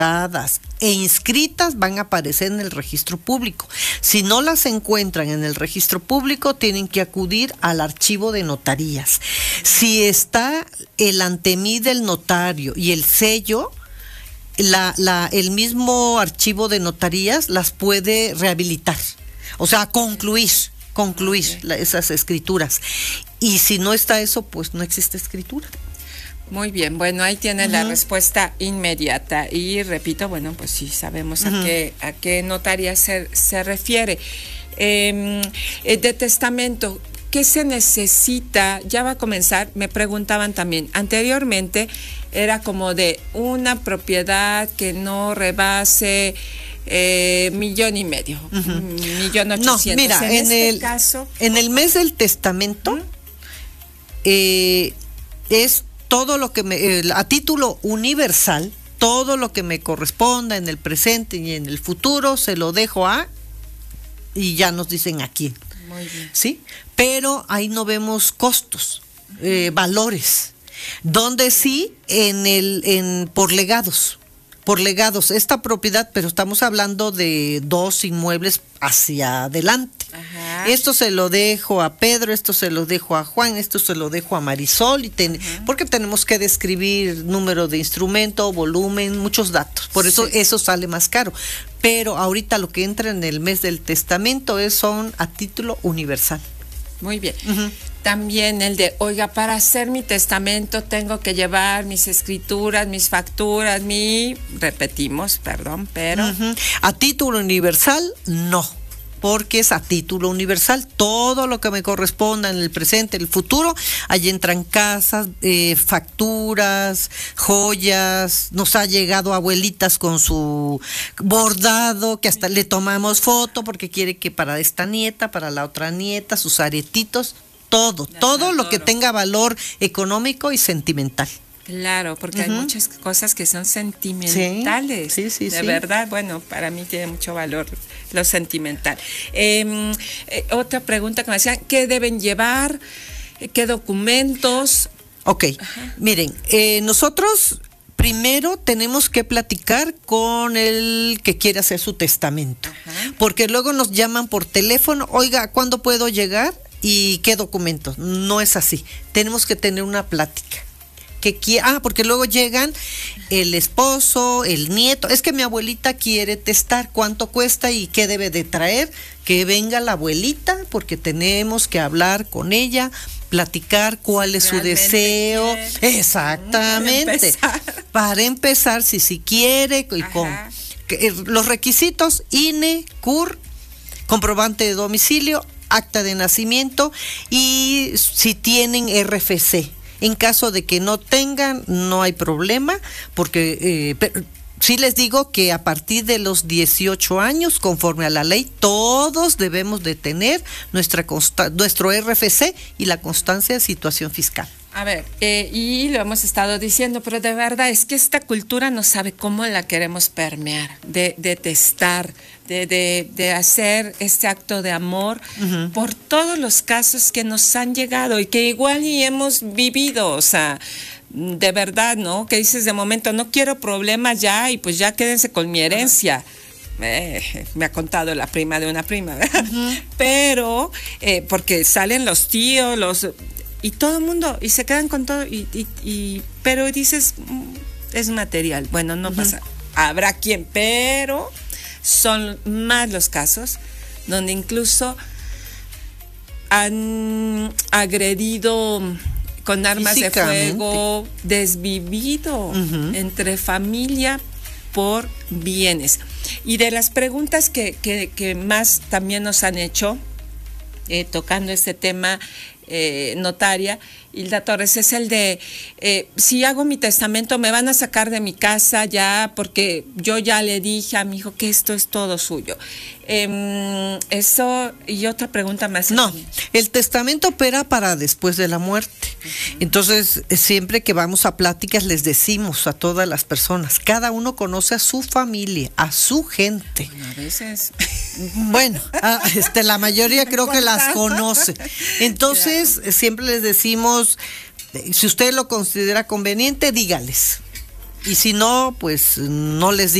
e inscritas van a aparecer en el registro público. Si no las encuentran en el registro público, tienen que acudir al archivo de notarías. Si está el antemí del notario y el sello, el mismo archivo de notarías las puede rehabilitar, o sea, concluir esas escrituras. Y si no está eso, pues no existe escritura. Muy bien, bueno, ahí tiene la respuesta inmediata. Y repito, bueno, pues sí sabemos a qué notaría se refiere. De testamento, ¿qué se necesita? Ya va a comenzar, me preguntaban también. Anteriormente era como de una propiedad que no rebase $1.5 millones, $1.800.000. No, mira, en el mes del testamento es todo lo que a título universal, todo lo que me corresponda en el presente y en el futuro, se lo dejo y ya nos dicen aquí. Muy bien. ¿Sí? Pero ahí no vemos costos, valores, donde sí por legados. Esta propiedad, pero estamos hablando de 2 inmuebles hacia adelante. Ajá. Esto se lo dejo a Pedro, esto se lo dejo a Juan, esto se lo dejo a Marisol, porque tenemos que describir número de instrumento, volumen, muchos datos. Por eso eso sale más caro. Pero ahorita lo que entra en el mes del testamento son a título universal. Muy bien. También el de, oiga, para hacer mi testamento tengo que llevar mis escrituras, mis facturas, repetimos, perdón, pero... A título universal, no, porque es a título universal. Todo lo que me corresponda en el presente, el futuro, ahí entran casas, facturas, joyas. Nos ha llegado abuelitas con su bordado, que hasta le tomamos foto porque quiere que para esta nieta, para la otra nieta, sus aretitos. Todo lo que tenga valor económico y sentimental. Claro, porque hay muchas cosas que son sentimentales. Sí. De verdad, bueno, para mí tiene mucho valor lo sentimental. Otra pregunta que me decían, ¿qué deben llevar? ¿Qué documentos? Ok, miren, nosotros primero tenemos que platicar con el que quiere hacer su testamento, porque luego nos llaman por teléfono, oiga, ¿cuándo puedo llegar? ¿Y qué documentos? No es así. Tenemos que tener una plática. Porque luego llegan el esposo, el nieto. Es que mi abuelita quiere testar, ¿cuánto cuesta y qué debe de traer? Que venga la abuelita, porque tenemos que hablar con ella, platicar cuál es su deseo. Exactamente. Para empezar, si quiere, y con los requisitos: INE, CUR, comprobante de domicilio, acta de nacimiento, y si tienen RFC. En caso de que no tengan, no hay problema, porque sí les digo que a partir de los 18 años, conforme a la ley, todos debemos de tener nuestro RFC y la constancia de situación fiscal. A ver, y lo hemos estado diciendo, pero de verdad es que esta cultura no sabe cómo la queremos permear, de testar, de hacer este acto de amor por todos los casos que nos han llegado y que igual y hemos vivido, o sea, de verdad, ¿no? Que dices de momento, no quiero problemas ya y pues ya quédense con mi herencia. Me ha contado la prima de una prima, ¿verdad? Pero, porque salen los tíos, y todo el mundo, y se quedan con todo, pero dices, es material, bueno, no pasa, habrá quien, pero son más los casos donde incluso han agredido con armas de fuego, desvivido entre familia por bienes. Y de las preguntas que más también nos han hecho, tocando este tema, notaria, Hilda Torres, es el de si hago mi testamento me van a sacar de mi casa ya, porque yo ya le dije a mi hijo que esto es todo suyo. Eso, y otra pregunta más. No, el testamento opera para después de la muerte. Entonces, siempre que vamos a pláticas les decimos a todas las personas, cada uno conoce a su familia, a su gente. Bueno, a veces. Bueno, la mayoría creo que las conoce. Entonces, siempre les decimos, si usted lo considera conveniente, dígales. Y si no, pues no les